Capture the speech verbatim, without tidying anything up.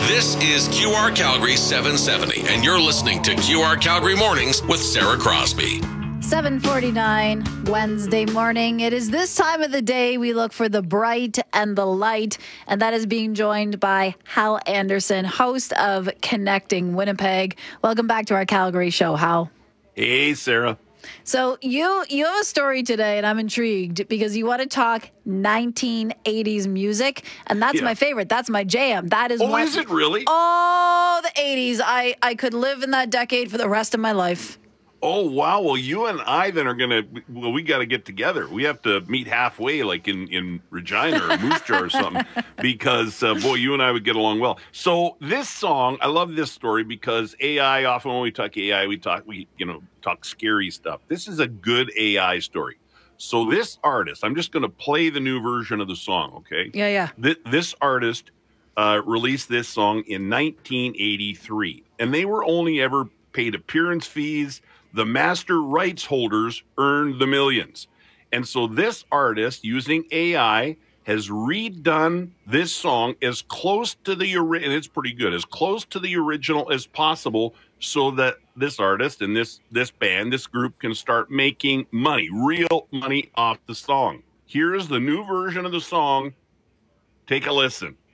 This is Q R Calgary seven seventy, and you're listening to Q R Calgary Mornings with Sarah Crosby. seven forty-nine Wednesday morning. It is this time of the day we look for the bright and the light, and that is being joined by Hal Anderson, host of Connecting Winnipeg. Welcome back to our Calgary show, Hal. Hey, Sarah. So you you have a story today, and I'm intrigued because you want to talk nineteen eighties music, and that's Yeah. my favorite. That's my jam. That is Oh, one- is it really? Oh, the eighties. I, I could live in that decade for the rest of my life. Oh, wow. Well, you and I then are going to, well, we got to get together. We have to meet halfway, like in, in Regina or Moose Jaw or something, because, uh, boy, you and I would get along well. So this song, I love this story because A I, often when we talk A I, we talk, we, you know, talk scary stuff. This is a good A I story. So this artist, I'm just going to play the new version of the song, okay? Yeah, yeah. Th- this artist uh, released this song in nineteen eighty-three, and they were only ever paid appearance fees. The master rights holders earned the millions. And so this artist, using A I, has redone this song as close to the original, and it's pretty good, as close to the original as possible, so that this artist and this this band, this group, can start making money, real money off the song. Here's the new version of the song. Take a listen.